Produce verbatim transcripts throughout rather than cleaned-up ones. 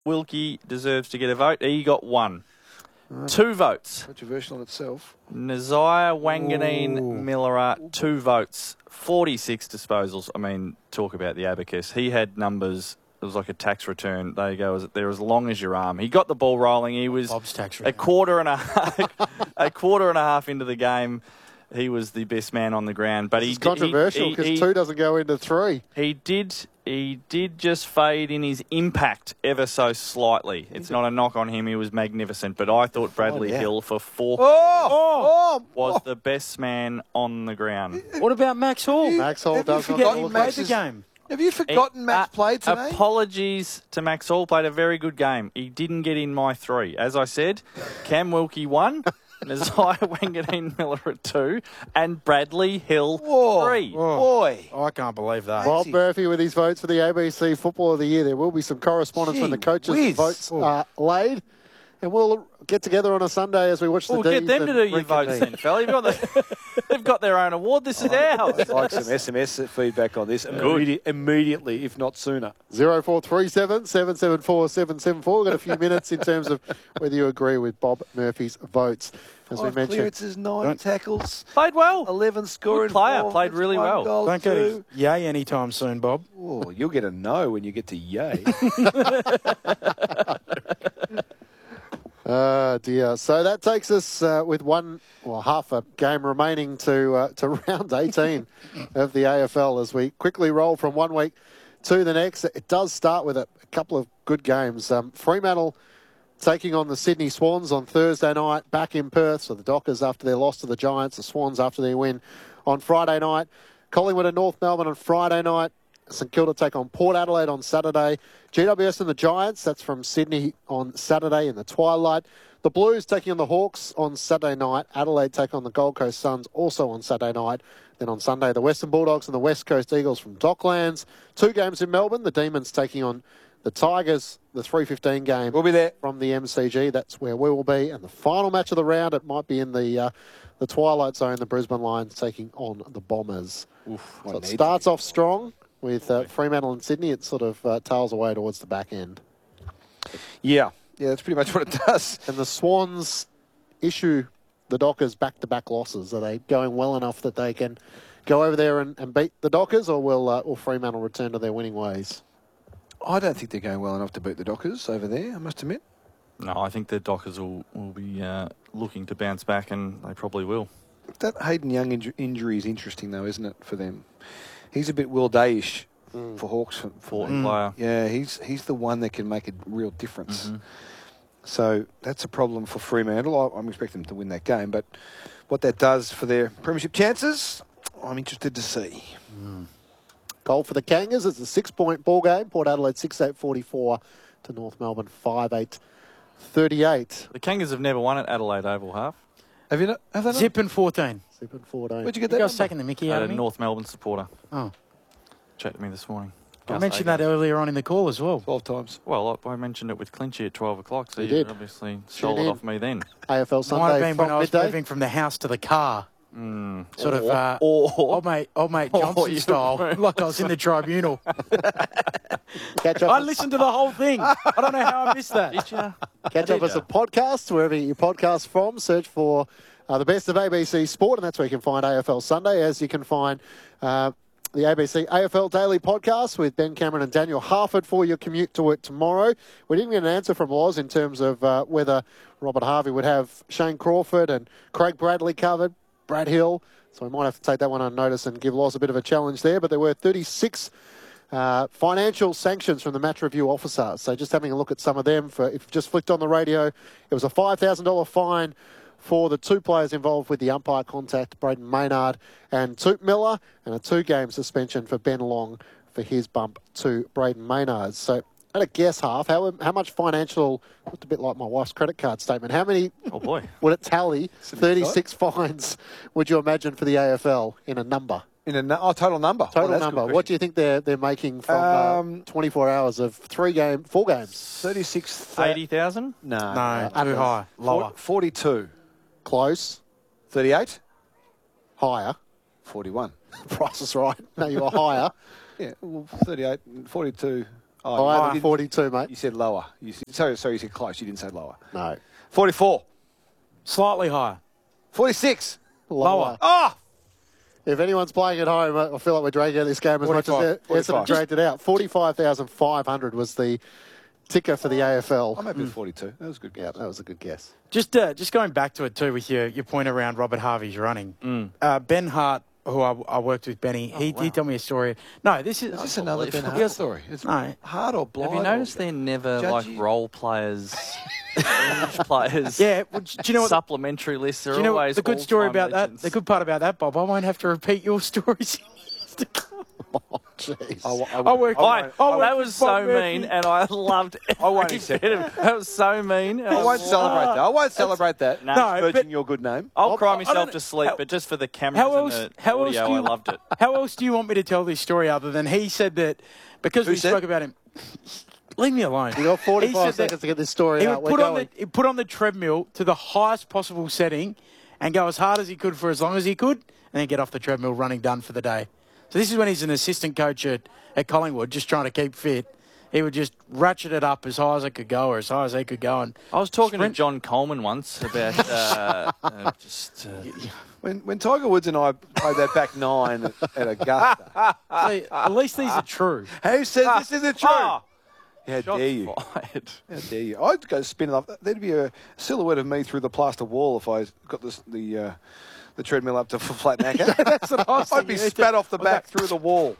Wilkie deserves to get a vote. He got one. Uh, two votes. Controversial in itself. Nazia Wanganeen Miller, two votes. forty-six disposals. I mean, talk about the abacus. He had numbers. It was like a tax return. There you go. They're as long as your arm. He got the ball rolling. He was Bob's tax a return. quarter and a half, a quarter and a half into the game. He was the best man on the ground. But he it's controversial because two doesn't go into three. He did. He did just fade in his impact ever so slightly. It's not a knock on him. He was magnificent. But I thought Bradley oh, yeah. Hill for four oh, was oh. the best man on the ground. What about Max Hall? Max Hall does not forget he look played like the game. Have you forgotten He- Max uh, played today? Apologies to Max Hall. Played a very good game. He didn't get in my three. As I said, Cam Wilkie won. Nazia Wanganeen Miller at two, and Bradley Hill Whoa. three. Whoa. Boy. Oh, I can't believe that. Bob Murphy with his votes for the A B C Football of the Year. There will be some correspondence Gee when the coaches' whiz. votes are laid. And we'll get together on a Sunday as we watch the Well, D's get them to and do your reconvene. votes then, fella. You've got the, they've got their own award. This is ours. I'd like some S M S feedback on this immedi- immediately, if not sooner. zero four three seven, seven seven four, seven seven four. We've got a few minutes in terms of whether you agree with Bob Murphy's votes. As we Five mentioned, clearances, nine Don't- tackles, Played well. eleven scoring. Good player, four, played really one well. Goal, Don't get two. a yay anytime soon, Bob. Oh, you'll get a no when you get to yay. Oh, dear. So that takes us uh, with one, well, half a game remaining to uh, to round eighteen of the A F L as we quickly roll from one week to the next. It does start with a, a couple of good games. Um, Fremantle taking on the Sydney Swans on Thursday night back in Perth. So the Dockers after their loss to the Giants, the Swans after their win on Friday night. Collingwood and North Melbourne on Friday night. St Kilda take on Port Adelaide on Saturday. G W S and the Giants, that's from Sydney on Saturday in the twilight. The Blues taking on the Hawks on Saturday night. Adelaide take on the Gold Coast Suns also on Saturday night. Then on Sunday, the Western Bulldogs and the West Coast Eagles from Docklands. Two games in Melbourne. The Demons taking on the Tigers, the three fifteen game. We'll be there. From the M C G. That's where we will be. And the final match of the round, it might be in the uh, the twilight zone. The Brisbane Lions taking on the Bombers. Oof, So it starts off strong with uh, Fremantle and Sydney. It sort of uh, tails away towards the back end. Yeah. Yeah, that's pretty much what it does. And the Swans issue the Dockers back-to-back losses. Are they going well enough that they can go over there and, and beat the Dockers, or will, uh, will Fremantle return to their winning ways? I don't think they're going well enough to beat the Dockers over there, I must admit. No, I think the Dockers will, will be uh, looking to bounce back, and they probably will. That Hayden Young inju- injury is interesting, though, isn't it, for them? He's a bit Will Day-ish Mm. for Hawks. For, for Mm. player. Yeah, he's he's the one that can make a real difference. Mm-hmm. So that's a problem for Fremantle. I, I'm expecting them to win that game, but what that does for their premiership chances, I'm interested to see. Mm. Goal for the Kangas. It's a six-point ball game. Port Adelaide six eight forty-four to North Melbourne five eight thirty-eight. The Kangas have never won at Adelaide Oval half. Have you not? Have they not? Zip and fourteen. Zip and fourteen. Where'd you get You that? guys number? taking the mickey I out had of a me? North Melbourne supporter. Oh. Chatted to me this morning. I mentioned that earlier on in the call as well. Twelve times. Well, I, I mentioned it with Clinchy at twelve o'clock, so You you, did. obviously stole Tune it in. off me then. A F L Might have Sunday been from when I was midday. moving from the house to the car. Mm. Sort of Or- uh, or- old mate, old mate or Johnson you style, were- like I was in the tribunal. Catch up, I us, listened to the whole thing. I don't know how I missed that. Did ya? catch up as a podcast, wherever you podcast from. Search for uh, the best of A B C Sport, and that's where you can find A F L Sunday, as you can find uh, the A B C A F L Daily Podcast with Ben Cameron and Daniel Harford for your commute to work tomorrow. We didn't get an answer from Loz in terms of uh, whether Robert Harvey would have Shane Crawford and Craig Bradley covered, Brad Hill. So we might have to take that one on notice and give Loz a bit of a challenge there. But there were thirty-six uh, financial sanctions from the match review officer. So just having a look at some of them. For if you've just flicked on the radio, it was a five thousand dollars fine for the two players involved with the umpire contact, Braden Maynard and Toot Miller, and a two-game suspension for Ben Long for his bump to Braden Maynard. So at a guess half, how how much financial, looked a bit like my wife's credit card statement, how many Oh, boy. would it tally, thirty-six fines, would you imagine, for the A F L in a number? In a nu- oh, total number. Total Oh, that's a number. good What do you think they're they're making from Um, uh, twenty-four hours of three game, four games? thirty-six. eighty thousand? No. No, too under. high. Lower. forty-two. Close, thirty-eight. higher. forty-one. Price is right. No, you are higher. Yeah, well, thirty-eight, forty-two. Oh, Higher you than didn't- forty-two, mate. You said lower. You said, sorry, sorry, you said close. You didn't say lower. No. forty-four. Slightly higher. forty-six. Lower. Oh! If anyone's playing at home, I feel like we're dragging out this game as much as forty-five. Essendon forty-five. dragged it out. forty-five thousand five hundred was the ticker for the A F L. I'm happy with forty-two. That was a good. Yeah, that was a good guess. Just uh, just going back to it too with your, your point around Robert Harvey's running. Mm. Uh, Ben Hart, who I, I worked with, Benny, Oh, he, wow. he told me a story. No, this is... Is this another Ben unbelievable. Hart story? It's No. hard or blind? Have you noticed they're never like Judgy. role players, fringe players? Yeah, well, do you know what... Supplementary lists are Do you know always the good story all-time about legends. that? The good part about that, Bob, I won't have to repeat your stories. Oh, jeez. I, I, I work- I, Why? won't- Oh, that well, was so Bob Murphy. mean, and I loved it. I won't accept it. That was so mean. and I won't loved- celebrate that. I won't celebrate that. No, Smirching but- your good name. I'll I'll- cry I myself don't- to sleep, how- but just for the cameras How else? and the How else audio, do you? I loved it. How else do you want me to tell this story other than he said that because Who we said? spoke about him? Leave me alone. You got He forty-five said that seconds to get this story He out. would We're put on going. the he put on the treadmill to the highest possible setting and go as hard as he could for as long as he could, and then get off the treadmill running done for the day. So this is when he's an assistant coach at, at Collingwood, just trying to keep fit. He would just ratchet it up as high as it could go or as high as he could go. And I was talking Sprint. to John Coleman once about uh, uh, just. Uh, When when Tiger Woods and I played that back nine at, at Augusta, see, at least these are true. who says this isn't true? Ah! How Shots dare you? fired. How dare you? I'd go spinning off. There'd be a silhouette of me through the plaster wall if I got this, the uh, the treadmill up to flat knacker. That's what I was I'd be thinking. spat off the back through the wall.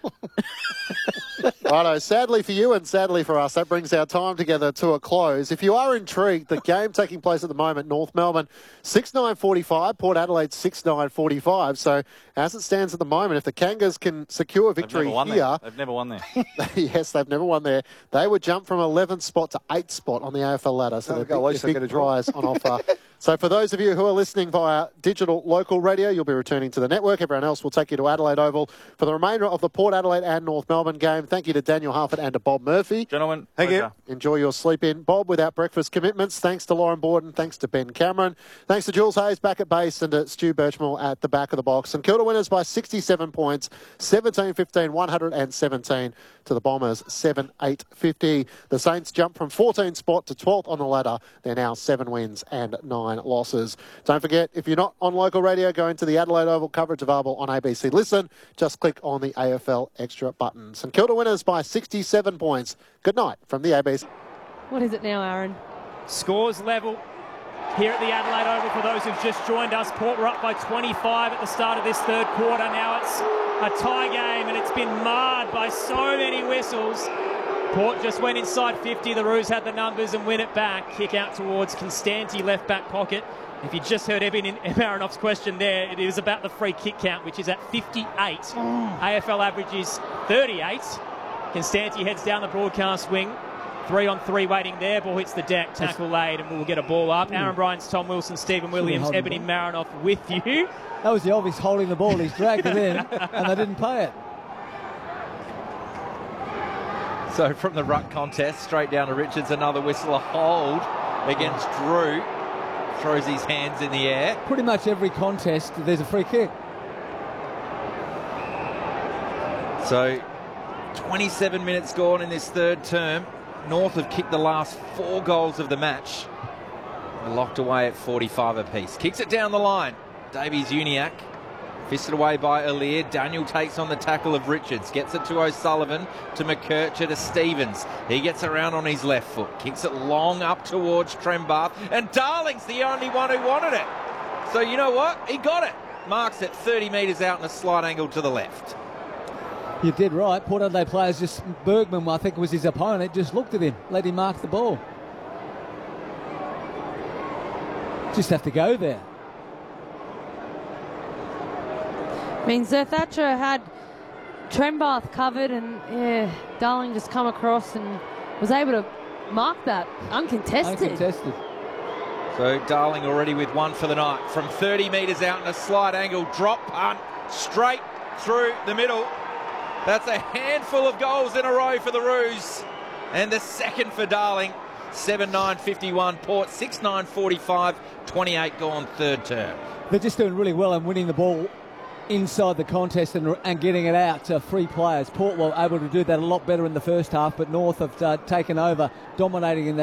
Righto, sadly for you and sadly for us, that brings our time together to a close. If you are intrigued, the game taking place at the moment, North Melbourne, six nine forty-five, Port Adelaide, six nine forty-five. So as it stands at the moment, if the Kangas can secure They've victory never won here, there. They've never won there. yes, they've never won there, they would jump from eleventh spot to eighth spot on the A F L ladder. So Oh, they're go, at big, least they're they big get a draw. prize on offer. So for those of you who are listening via digital local radio, you'll be returning to the network. Everyone else will take you to Adelaide Oval for the remainder of the Port Adelaide and North Melbourne game. Thank you to Daniel Harford and to Bob Murphy. Gentlemen, Thank you. pleasure. Enjoy your sleep in. Bob, without breakfast commitments. Thanks to Lauren Borden. Thanks to Ben Cameron. Thanks to Jules Hayes back at base and to Stu Birchmore at the back of the box. And Kilda winners by sixty-seven points, seventeen fifteen, one hundred seventeen to the Bombers, seven eight fifty. The Saints jump from fourteenth spot to twelfth on the ladder. They're now seven wins and nine losses. Don't forget, if you're not on local radio, go into the Adelaide Oval, coverage available on A B C Listen. Just click on the A F L extra buttons. And Kilda winners by sixty-seven points. Good night from the A B C. What is it now, Aaron? Scores level here at the Adelaide Oval for those who've just joined us. Port were up by twenty-five at the start of this third quarter. Now it's a tie game and it's been marred by so many whistles. Port just went inside fifty. The Roos had the numbers and win it back. Kick out towards Constanti, left back pocket. If you just heard Evan Marinoff's question there, it is about the free kick count, which is at fifty-eight. A F L average is thirty-eight. Constanti heads down the broadcast wing. Three on three waiting there. Ball hits the deck. Tackle laid and we'll get a ball up. Aaron Bryans, Tom Wilson, Stephen Williams, holding Ebony the Marinoff with you. That was the obvious holding the ball. He's dragged it in and they didn't play it. So from the ruck contest, straight down to Richards, another whistle, a hold against Drew. Throws his hands in the air. Pretty much every contest, there's a free kick. So twenty-seven minutes gone in this third term. North have kicked the last four goals of the match. They're locked away at forty-five apiece. Kicks it down the line. Davies Uniacke. Fisted away by Aliir. Daniel takes on the tackle of Richards. Gets it to O'Sullivan, to McKercher, to Stevens. He gets around on his left foot. Kicks it long up towards Trembath. And Darling's the only one who wanted it. So you know what? He got it. Marks it thirty metres out in a slight angle to the left. You did right. Port Adelaide players just, Bergman, I think was his opponent, just looked at him, let him mark the ball. Just have to go there. I mean, Zer Thatcher had Trembath covered and yeah, Darling just come across and was able to mark that uncontested. Uncontested. So Darling already with one for the night. From thirty metres out in a slight angle, drop punt, straight through the middle. That's a handful of goals in a row for the Roos. And the second for Darling. seven nine fifty-one, Port six nine forty-five, twenty-eight gone third term. They're just doing really well and winning the ball inside the contest and, and getting it out to free players. Port were able to do that a lot better in the first half, but North have uh, taken over, dominating in that.